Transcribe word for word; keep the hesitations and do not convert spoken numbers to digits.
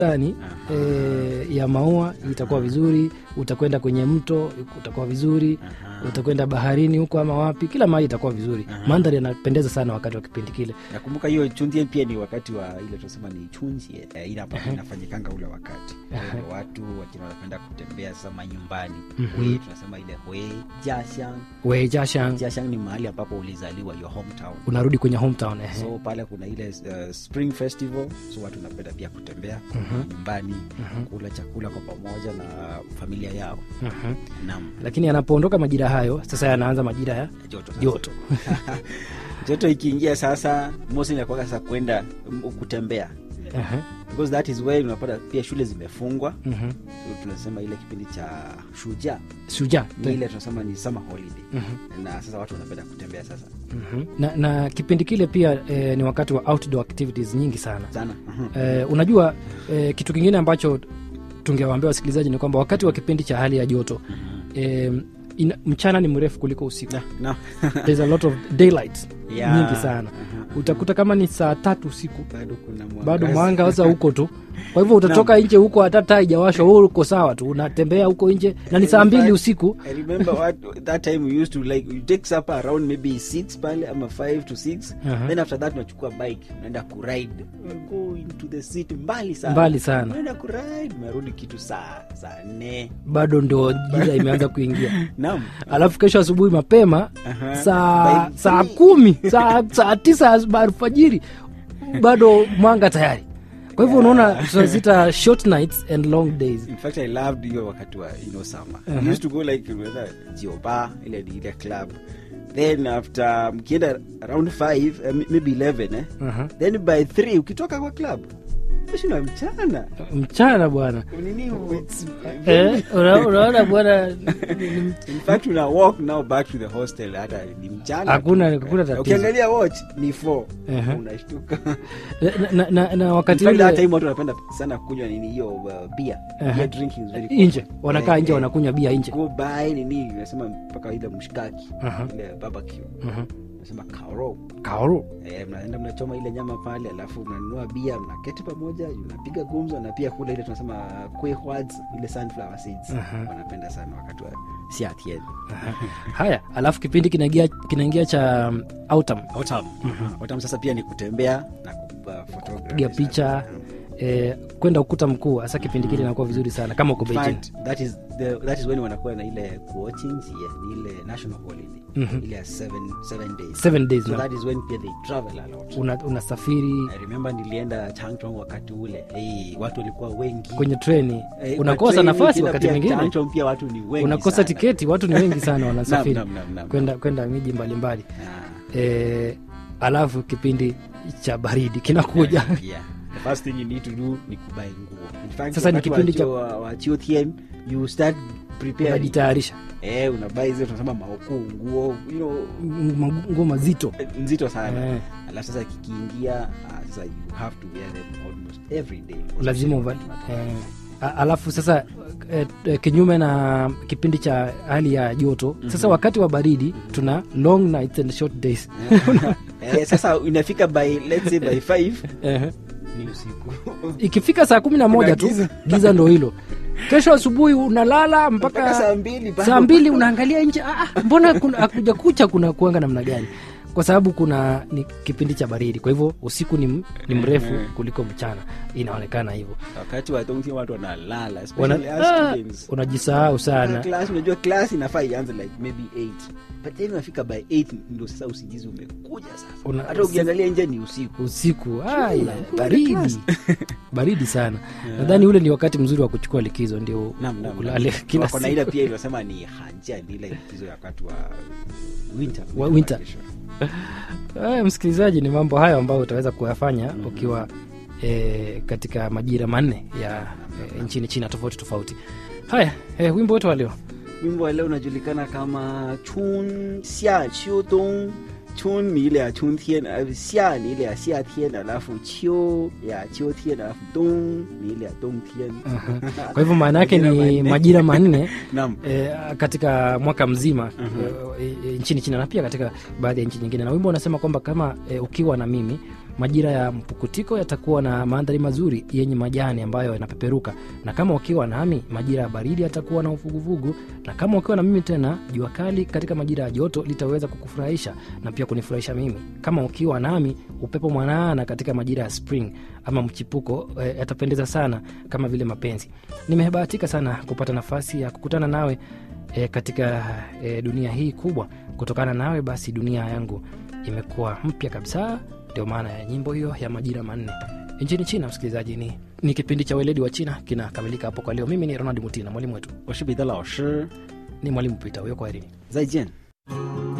Tani e, ya maua itakuwa vizuri, utakwenda kwenye mto utakuwa vizuri, aha, utakwenda baharini huko ama wapi, kila mahali itakuwa vizuri. Mandhari yanapendeza sana wakati wa kipindi kile. Nakumbuka hiyo Chunjie pia ni wakati wa ile tunasema ni Chunjie, eh, ina uh-huh. inafanyikanga ule wakati. Uh-huh. Watu wakina wanapenda kutembea sasa manyumbani. Uh-huh. Wewe tunasema ile Wei Jiaxiang. Wei Jiaxiang. Jiaxiang ni mahali ambapo ulizaliwa, your hometown. Unarudi kwenye hometown eh. So pale kuna ile uh, Spring Festival, so watu wanapenda pia kutembea uh-huh. nyumbani, uh-huh. kula chakula kwa pamoja na familia yao. Uh-huh. Naam. Lakini anapoondoka majira hayo, sasa yanaanza majira ya joto. Joto. Joto ikiingia sasa, mosi inakuwa sasa kwenda kutembea. Uh-huh. Because that is where unapata pia shule zimefungwa. Uh-huh. So tunasema ile kipindi cha Shujaa. Shujaa. Ile tunasema ni summer holiday. Uh-huh. Na sasa watu wanapenda kutembea sasa. Uh-huh. Na, na kipindi kile pia eh, ni wakati wa outdoor activities nyingi sana. Sana. Uh-huh. Eh, unajua eh, kitu kingine ambacho tungewaambia wasikilizaji ni kwamba wakati wa kipindi cha hali ya joto, uh-huh. eh, ina, mchana ni mrefu kuliko usiku. No, no. There's a lot of daylight. Yeah. Nyingi sana. Uh-huh. Utakuta kama ni saa tatu usiku bado kuna mwanga. Bado mwanga sasa huko tu. Kwa hivyo utatoka nje huko hata taa haijawashwa, wewe uko sawa tu, unatembea huko nje na ni saa mbili usiku. I remember what that time we used to like you take supper around maybe six pale ama five to six. Uh-huh. Then after that unachukua bike unaenda ku ride. Go into the city mbali sana. Mbali sana. Unaenda ku ride, unarudi kitu saa saa nne. Bado ndio giza imeanza kuingia. Naam. Alafu kesho asubuhi mapema, uh-huh. saa saa kumi, saa saa tisa alfajiri bado mwanga tayari. Kwa hivyo unaona tunazita short nights and long days. In fact I loved hiyo wakati wa you know summer. Uh-huh. We used to go like whether Jioba ile ile club. Then after mkienda around five uh, maybe eleven eh. Uh-huh. Then by three ukitoka kwa club shina mchana. Mchana bwana. Nini it's eh unaona bwana. In fact una walk now back to the hostel hata ni mchana. Hakuna hakuna tatizo. Ukiangalia watch ni four. Uh-huh. Unashtuka. na, na, na, na wakati ile hata time watu wanapenda sana kunywa nini hiyo uh, beer. Uh-huh. Beer drinking is very cool. Nje wanakaa nje wanakunywa bia nje. Go buy nini unasema mpaka ile mshikaki. Uh-huh. Ile barbecue. Uh-huh. Unasema kaoro. Kaoro. Eh, mnaenda mnachoma ile nyama pale alafu mnanunua bia mnaketi pamoja unapiga gumzo na pia kula ile tunasema quehwads ile sunflower seeds. Uh-huh. Wanapenda sana wakati wa siatien. Uh-huh. Haya, alafu kipindi kinaingia kinaingia cha um, autumn. Autumn. Uh-huh. Autumn sasa pia ni kutembea na kupiga photography. Picha. Eh, kwenda ukuta mkuu hasa kipindi kile inakuwa vizuri sana kama uko Beijing. That is the that is when wanakuwa na ile watching yeah, ni ile national holiday. Mm-hmm. Ile seven seven days. seven days. So no? that is when they travel a lot. Una unasafiri. I remember nilienda Changchong wakati ule. Hey, watu walikuwa wengi. Kwenye treni. Hey, unakosa treni, nafasi wakati mwingine. Changchong pia watu ni wengi. Unakosa sana tiketi, watu ni wengi sana wanasafiri. Nam, nam, nam, kwenda kwenda miji mbalimbali. Ah. Eh, alafu kipindi cha baridi kinakuja. Yeah, yeah. The first thing you need to do ni kubai nguo. In fact, sasa ni kipindi cha wa Chiotien you start preparing. Unajitayarisha. Eh, unabai zile tunasema maoku nguo, you know, nguo mazito. Nzito sana. Eh. Alafu sasa kikiingia uh, sasa you have to wear them almost every day. Lazima uvae. Eh. Alafu sasa eh, kinyume na kipindi cha hali ya joto, mm-hmm. Sasa wakati wa baridi mm-hmm. tuna long nights and short days. Eh, sasa inafika by let's say by five. Eh. Ni usiku. Ikifika saa kumi na moja tu giza ndo hilo. Kesho asubuhi unalala mpaka, mpaka saa mbili saa mbili unaangalia nje, ah mbona kuna akuja kucha kuna kuanga namna gani? Kwa sababu kuna ni kipindi cha baridi. Kwa hivyo usiku ni, ni mrefu kuliko mchana. Inaonekana hivyo. Wakati wa Dongti watu wanalala, especially as students. Unajisahau sana. Class unajua class inafaa ianze like maybe eight. But then unafika by eight ndio sasa usingizi umekuja sasa. Hata ukiangalia nje ni usiku. Usiku. Hai, baridi. Baridi sana. Yeah. Nadhani ule ni wakati mzuri wa kuchukua likizo ndio kulale kila siku. Kuna ile pia inasema ni hanja ni ile likizo ya wakati wa winter. Wa winter. Eh, msikilizaji, ni mambo hayo ambayo utaweza kuyafanya mm-hmm. ukiwa e, katika majira manne ya e, nchini China tofauti tofauti. Haya, e, wimbo wetu wa leo. Wimbo wa leo unajulikana kama Chun Xia Qiu Dong. Chun ni ile ya Chun Tian, Xia ni ile ya Xia Tian, alafu Qiu ya Qiu Tian, alafu Dong ni ile ya Dong Tian. Uh-huh. Kwa hivyo maana yake ni majira manne e, katika mwaka mzima uh-huh. e, e, nchini China na pia katika baadhi ya nchi nyingine. Na wimbo unasema kwamba kama e, ukiwa na mimi Majira ya mpukutiko yatakuwa na mandhari mazuri yenye majani ambayo yanapeperuka, na kama ukiwa nami majira ya baridi yatakuwa na uvuguvugu, na kama ukiwa na mimi tena jua kali katika majira ya joto litaweza kukufurahisha na pia kunifurahisha mimi. Kama ukiwa nami upepo mwanana katika majira ya spring ama mchipuko e, yatapendeza sana kama vile mapenzi. Nimebahatika sana kupata nafasi ya kukutana nawe e, katika e, dunia hii kubwa. Kutokana nawe basi dunia yangu imekuwa mpya kabisa. Ndio maana ya nyimbo hiyo ya majira manne nchini China. Msikilizaji, ni, ni kipindi cha weledi wa China kinakamilika hapo kwa leo. Mimi ni Ronald Mutina, mwalimu wetu 我是彼得老师， ni mwalimu Peter. Huyo kwa herini. 再见。